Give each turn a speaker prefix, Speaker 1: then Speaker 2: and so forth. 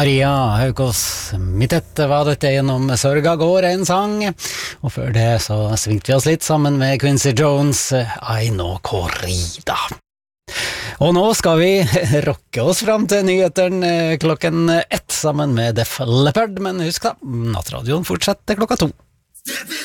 Speaker 1: Maria Haukås, mitt etter var dette gjennom Sørga går en sang, og før det så svingte vi oss litt sammen med Quincy Jones, I know Corrida. Og nå skal vi rocke oss fram til nyheteren klokken 1 sammen med Def Leppard, men husk da, nattradioen fortsetter klokka 2.